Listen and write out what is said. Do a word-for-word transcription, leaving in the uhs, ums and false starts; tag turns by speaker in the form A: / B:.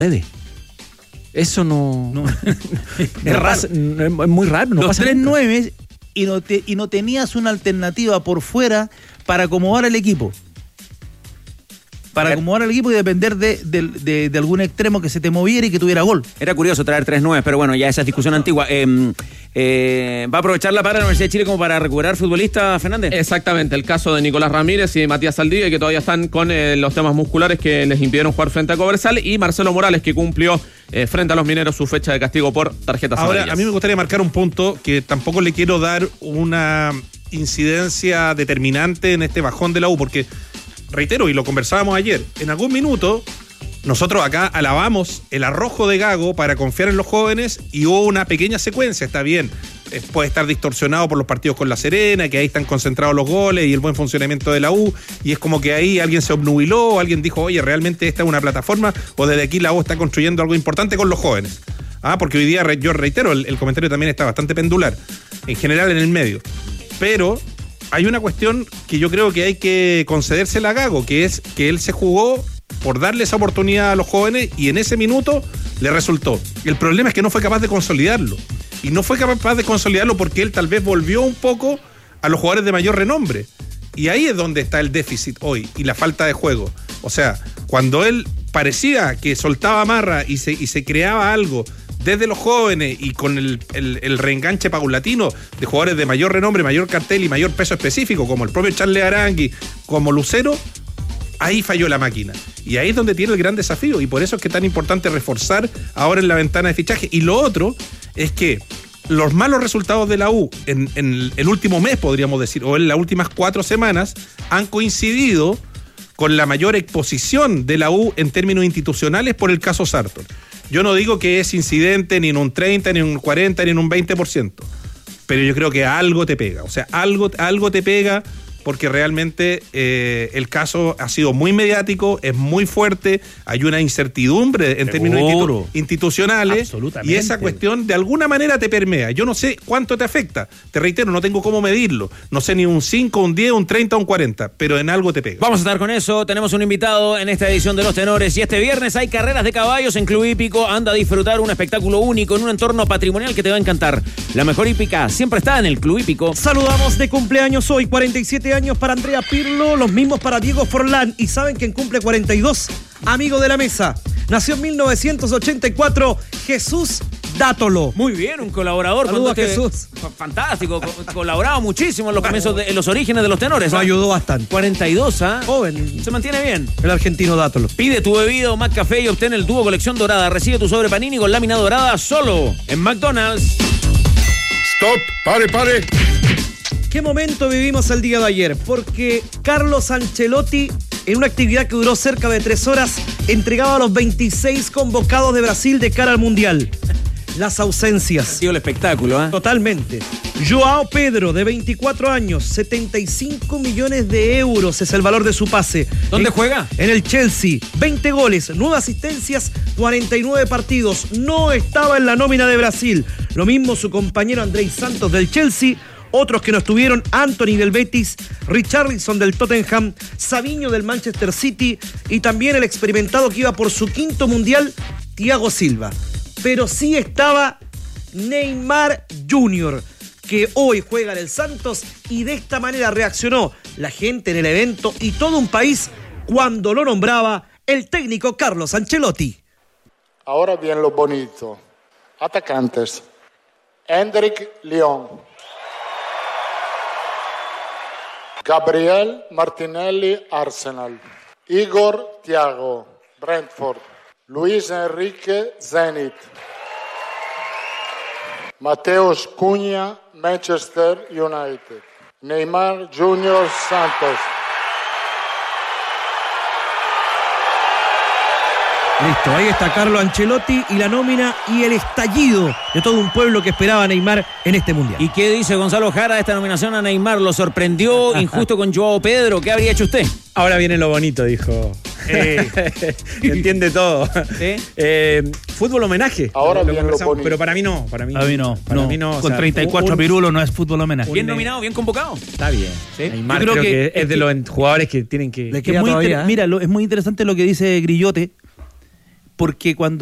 A: Eso no...
B: No.
A: es, raro. es muy raro. No
B: Los
A: pasa
B: tres
A: nunca.
B: nueve y no, te, y no tenías una alternativa por fuera para acomodar al equipo. Para acomodar al equipo y depender de, de, de, de algún extremo que se te moviera y que tuviera gol.
A: Era curioso traer tres nueve, pero bueno, ya esa es discusión antigua. Eh, eh, ¿Va a aprovecharla para la Universidad de Chile como para recuperar futbolistas, Fernández?
C: Exactamente, el caso de Nicolás Ramírez y Matías Saldivia, que todavía están con eh, los temas musculares que les impidieron jugar frente a Cobresal, y Marcelo Morales, que cumplió eh, frente a los mineros su fecha de castigo por tarjetas amarillas.
D: Ahora, a mí me gustaría marcar un punto que tampoco le quiero dar una incidencia determinante en este bajón de la U, porque, reitero, y lo conversábamos ayer, en algún minuto nosotros acá alabamos el arrojo de Gago para confiar en los jóvenes y hubo una pequeña secuencia, está bien, eh, puede estar distorsionado por los partidos con La Serena, que ahí están concentrados los goles y el buen funcionamiento de la U, y es como que ahí alguien se obnubiló, alguien dijo, oye, realmente esta es una plataforma, o desde aquí la U está construyendo algo importante con los jóvenes. Ah, porque hoy día, yo reitero, el, el comentario también está bastante pendular, en general en el medio, pero hay una cuestión que yo creo que hay que concedérsela a Gago, que es que él se jugó por darle esa oportunidad a los jóvenes y en ese minuto le resultó. El problema es que no fue capaz de consolidarlo. Y no fue capaz de consolidarlo porque él tal vez volvió un poco a los jugadores de mayor renombre. Y ahí es donde está el déficit hoy y la falta de juego. O sea, cuando él parecía que soltaba amarra y se, y se creaba algo desde los jóvenes y con el, el, el reenganche paulatino de jugadores de mayor renombre, mayor cartel y mayor peso específico, como el propio Charles Arangui, como Lucero, ahí falló la máquina. Y ahí es donde tiene el gran desafío. Y por eso es que es tan importante reforzar ahora en la ventana de fichaje. Y lo otro es que los malos resultados de la U en, en el último mes, podríamos decir, o en las últimas cuatro semanas, han coincidido con la mayor exposición de la U en términos institucionales por el caso Sartor. Yo no digo que es incidente ni en un treinta, ni en un cuarenta, ni en un veinte por ciento, pero yo creo que algo te pega, o sea, algo, algo te pega porque realmente eh, el caso ha sido muy mediático, es muy fuerte, hay una incertidumbre en términos institu- institucionales y esa cuestión de alguna manera te permea. Yo no sé cuánto te afecta, te reitero, no tengo cómo medirlo, no sé ni un cinco, un diez, un treinta, un cuarenta, pero en algo te pega.
A: Vamos a estar con eso, tenemos un invitado en esta edición de Los Tenores y este viernes hay carreras de caballos en Club Hípico. Anda a disfrutar un espectáculo único en un entorno patrimonial que te va a encantar. La mejor hípica siempre está en el Club Hípico.
E: Saludamos de cumpleaños hoy, cuarenta y siete años para Andrea Pirlo, los mismos para Diego Forlán. ¿Y saben quién cumple cuarenta y dos? Amigo de la mesa. Nació en mil novecientos ochenta y cuatro, Jesús Dátolo.
A: Muy bien, un colaborador.
E: Saludos, Jesús.
A: Fantástico, co- colaboraba muchísimo en los comienzos, de, en los orígenes de Los Tenores.
E: Lo
A: ¿eh?
E: ayudó bastante.
A: cuarenta y dos, ¿ah? ¿eh?
E: Joven.
A: Se mantiene bien.
E: El argentino Dátolo.
A: Pide tu bebida o McCafé y obtén el dúo colección dorada. Recibe tu sobre panini con lámina dorada solo en McDonald's.
F: Stop, pare, pare.
E: ¿Qué momento vivimos el día de ayer? Porque Carlos Ancelotti, en una actividad que duró cerca de tres horas, entregaba a los veintiséis convocados de Brasil de cara al Mundial. Las ausencias.
A: Ha sido el espectáculo, ¿eh?
E: Totalmente. Joao Pedro, de veinticuatro años, setenta y cinco millones de euros es el valor de su pase.
A: ¿Dónde
E: en,
A: juega?
E: En el Chelsea. veinte goles, nueve asistencias, cuarenta y nueve partidos. No estaba en la nómina de Brasil. Lo mismo su compañero Andrés Santos del Chelsea. Otros que no estuvieron, Anthony del Betis, Richarlison del Tottenham, Savinho del Manchester City y también el experimentado que iba por su quinto mundial, Thiago Silva. Pero sí estaba Neymar junior, que hoy juega en el Santos y de esta manera reaccionó la gente en el evento y todo un país cuando lo nombraba el técnico Carlos Ancelotti.
G: Ahora viene lo bonito. Atacantes. Hendrik León. Gabriel Martinelli, Arsenal. Igor Thiago, Brentford. Luis Enrique, Zenit. Mateus Cunha, Manchester United. Neymar junior, Santos.
E: Listo, ahí está Carlo Ancelotti y la nómina y el estallido de todo un pueblo que esperaba a Neymar en este Mundial.
A: ¿Y qué dice Gonzalo Jara de esta nominación a Neymar? ¿Lo sorprendió injusto con Joao Pedro? ¿Qué habría hecho usted?
H: Ahora viene lo bonito, dijo. Eh, entiende todo.
A: ¿Sí?
H: Eh, fútbol homenaje.
G: Ahora
H: lo,
G: viene lo bonito.
H: Pero para mí no. Para mí,
B: A mí no.
H: Para
B: no.
H: mí no.
B: Con
H: o sea,
B: treinta y cuatro
H: un,
B: pirulos no es fútbol homenaje.
A: Bien nominado, bien convocado.
H: Está bien.
A: ¿Sí?
H: Neymar
B: Yo creo
H: creo, que,
B: que-
H: es de los jugadores que tienen que...
E: Le
B: Que es
E: queda
B: muy
E: todavía,
B: inter-
E: ¿eh?
B: Mira, lo- es muy interesante lo que dice Grillote, porque cuando